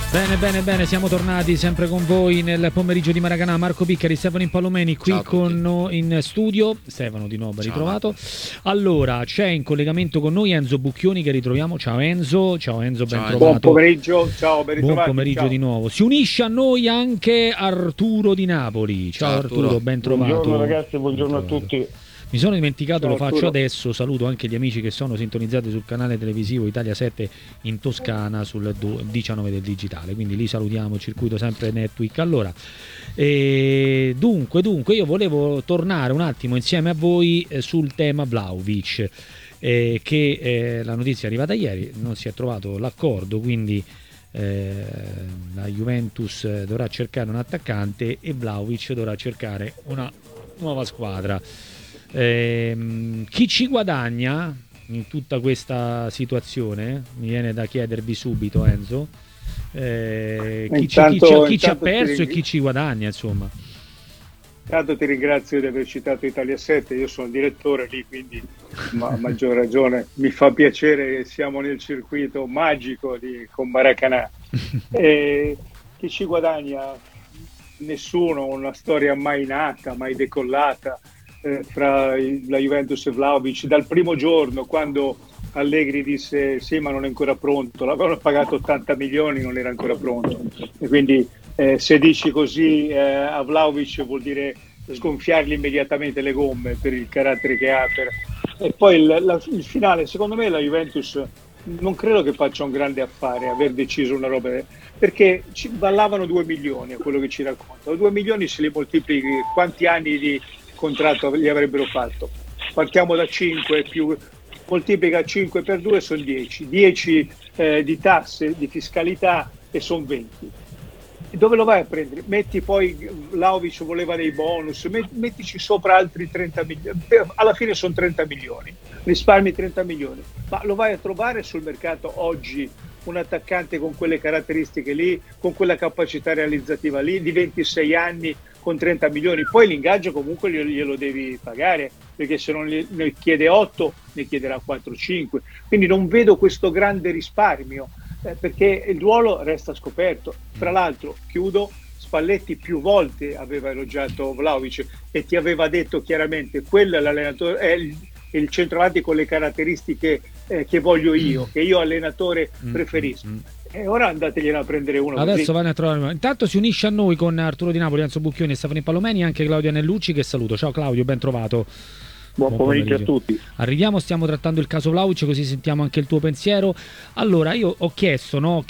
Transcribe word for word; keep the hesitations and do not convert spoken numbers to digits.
Bene, bene, bene, siamo tornati sempre con voi nel pomeriggio di Maracanã. Marco Piccari, Stefano Impallomeni qui con noi in studio. Stefano di nuovo ben ritrovato. Allora, c'è in collegamento con noi Enzo Bucchioni che ritroviamo. Ciao Enzo, ciao Enzo, ben trovato. Buon pomeriggio, ciao, ben ritrovati. Buon pomeriggio ciao. di nuovo. Si unisce a noi anche Arturo di Napoli. Ciao, ciao Arturo. Arturo, ben trovato. Buongiorno ragazzi, buongiorno a tutti. Mi sono dimenticato, Ciao, lo faccio Arturo. adesso, saluto anche gli amici che sono sintonizzati sul canale televisivo Italia sette in Toscana sul diciannove del digitale, quindi li salutiamo, il circuito sempre Netweek. Allora, eh, dunque, dunque, io volevo tornare un attimo insieme a voi eh, sul tema Vlahovic, eh, che eh, la notizia è arrivata ieri, non si è trovato l'accordo, quindi eh, la Juventus dovrà cercare un attaccante e Vlahovic dovrà cercare una nuova squadra. Eh, chi ci guadagna in tutta questa situazione? Mi viene da chiedervi subito, Enzo. Eh, chi, intanto, ci, chi, chi ci ha perso ring... e chi ci guadagna, insomma. Intanto ti ringrazio di aver citato Italia sette, io sono direttore lì, quindi a maggior ragione mi fa piacere che siamo nel circuito magico di, con Maracanã. E chi ci guadagna? Nessuno, una storia mai nata, mai decollata. Eh, fra la Juventus e Vlahovic dal primo giorno, quando Allegri disse sì ma non è ancora pronto, l'avevano pagato ottanta milioni, non era ancora pronto, e quindi eh, se dici così eh, a Vlahovic vuol dire sgonfiargli immediatamente le gomme per il carattere che ha per... e poi il, la, il finale, secondo me la Juventus non credo che faccia un grande affare aver deciso una roba, perché ci ballavano due milioni a quello che ci raccontano, due milioni se li moltiplichi, quanti anni di contratto gli avrebbero fatto? Partiamo da cinque, più moltiplica cinque per due sono dieci, dieci eh, di tasse, di fiscalità e sono venti. E dove lo vai a prendere? Metti poi, Vlahovic voleva dei bonus, mettici sopra altri trenta milioni, alla fine sono trenta milioni, risparmi trenta milioni, ma lo vai a trovare sul mercato oggi un attaccante con quelle caratteristiche lì, con quella capacità realizzativa lì, di ventisei anni, con trenta milioni, poi l'ingaggio comunque glielo devi pagare, perché se non ne chiede otto ne chiederà quattro cinque, quindi non vedo questo grande risparmio, eh, perché il ruolo resta scoperto. Tra l'altro, chiudo, Spalletti più volte aveva elogiato Vlahovic e ti aveva detto chiaramente quello è l'allenatore, è il, il centravanti con le caratteristiche eh, che voglio io, che io allenatore preferisco. Mm-hmm. E ora andategliene a prendere uno. Adesso vanno a trovare. Intanto si unisce a noi con Arturo di Napoli, Enzo Bucchioni e Stefano Impallomeni anche Claudio Anellucci, che saluto. Ciao Claudio, ben trovato. Buon, Buon pomeriggio. pomeriggio a tutti. Arriviamo, stiamo trattando il caso Vlahovic, così sentiamo anche il tuo pensiero. Allora, io ho chiesto, no,